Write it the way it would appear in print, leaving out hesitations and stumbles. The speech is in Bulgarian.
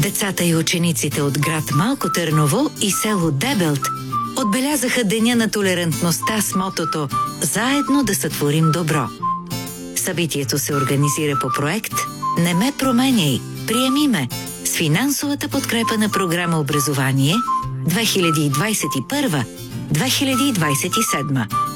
Децата и учениците от град Малко Търново и село Дебелт отбелязаха Деня на толерантността с мотото «Заедно да сътворим добро». Събитието се организира по проект «Не ме променяй, приеми ме» с финансовата подкрепа на програма Образование 2021-2027.